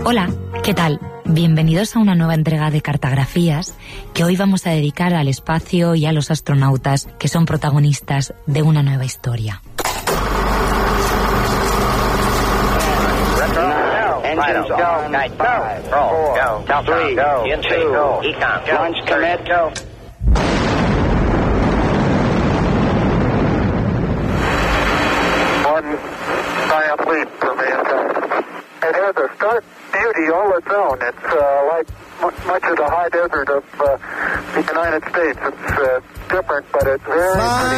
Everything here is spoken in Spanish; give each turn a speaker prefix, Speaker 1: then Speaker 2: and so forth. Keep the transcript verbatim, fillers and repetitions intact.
Speaker 1: Hola, ¿qué tal? Bienvenidos a una nueva entrega de Cartografías que hoy vamos a dedicar al espacio y a los astronautas que son protagonistas de una nueva historia.
Speaker 2: Engines go, night five, four, go, three, go, two, go, econ, go, launch commit, go. One giant leap for mankind. It has a stark beauty all its own. It's uh, like m- much of the high desert of uh, the United States. It's uh, different, but it's very pretty.